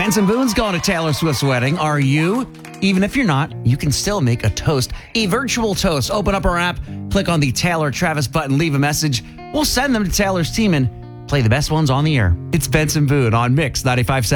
Benson Boone's going to Taylor Swift's wedding. Are you? Even if you're not, you can still make a toast, a virtual toast. Open up our app, click on the Taylor Travis button, leave a message. We'll send them to Taylor's team and play the best ones on the air. It's Benson Boone on Mix 95.7.